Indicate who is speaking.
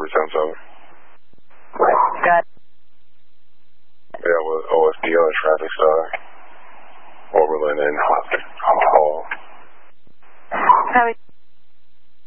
Speaker 1: over 10-7.
Speaker 2: Got it.
Speaker 1: Yeah, with OSD on the traffic side. Overland and Hopkins.